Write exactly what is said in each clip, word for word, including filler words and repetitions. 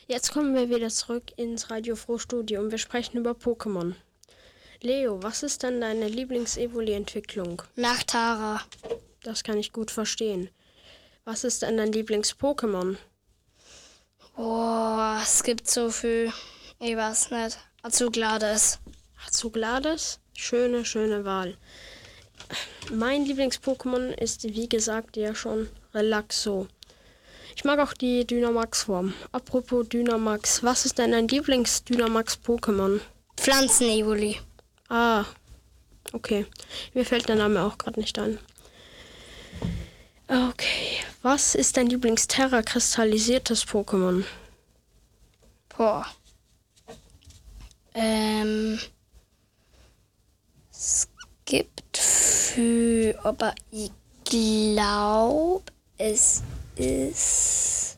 Jetzt kommen wir wieder zurück ins Radio Froh Studio und wir sprechen über Pokémon. Leo, was ist denn deine Lieblings-Evoli-Entwicklung? Nachtara. Das kann ich gut verstehen. Was ist denn dein Lieblings-Pokémon? Boah, es gibt so viel. Ich weiß nicht. Azuglades. Azuglades? Schöne, schöne Wahl. Mein Lieblings-Pokémon ist, wie gesagt, ja schon Relaxo. Ich mag auch die Dynamax-Form. Apropos Dynamax, was ist denn dein Lieblings-Dynamax-Pokémon? Pflanzen-Evoli. Ah, okay. Mir fällt der Name auch gerade nicht ein. Okay, was ist dein Lieblings-Terra-kristallisiertes Pokémon? Boah. Ähm. Es gibt für. Aber ich glaube, es ist.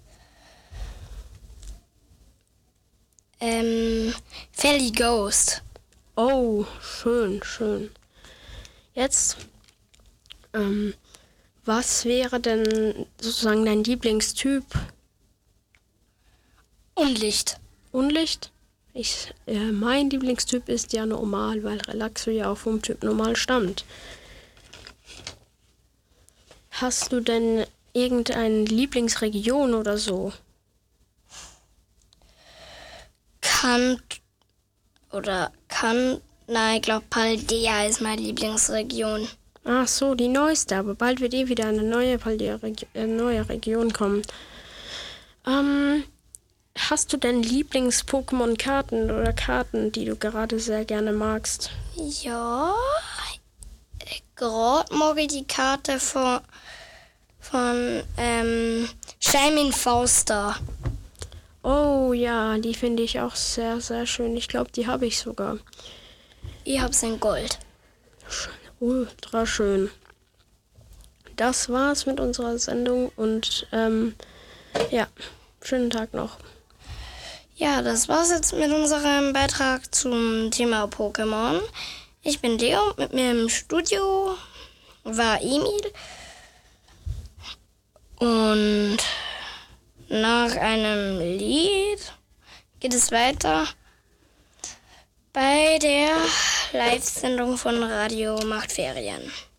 Ähm. Fairy Ghost. Oh, schön, schön. Jetzt, ähm, was wäre denn sozusagen dein Lieblingstyp? Unlicht. Unlicht? Ich, äh, mein Lieblingstyp ist ja normal, weil Relaxo ja auch vom Typ normal stammt. Hast du denn irgendeine Lieblingsregion oder so? Kann. Oder kann. Nein, ich glaube, Paldea ist meine Lieblingsregion. Ach so, die neueste, aber bald wird eh wieder eine neue, Paldea-Regi- äh, neue Region kommen. Ähm, hast du denn Lieblings-Pokémon-Karten oder Karten, die du gerade sehr gerne magst? Ja. Gerade mag ich die Karte von. von. ähm. Shaymin Fausta. Oh ja, die finde ich auch sehr, sehr schön. Ich glaube, die habe ich sogar. Ich hab's in Gold. Ultra schön. Das war's mit unserer Sendung und ähm, ja, schönen Tag noch. Ja, das war's jetzt mit unserem Beitrag zum Thema Pokémon. Ich bin Leo, mit mir im Studio war Emil. Und nach einem Lied geht es weiter bei der Live-Sendung von Radio Macht Ferien.